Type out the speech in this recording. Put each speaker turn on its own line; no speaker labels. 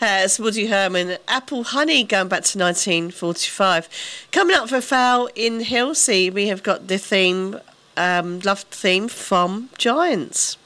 It's Woody Herman. Apple Honey, going back to 1945. Coming up for a foul in Hilsey, we have got the theme, loved theme from Giants.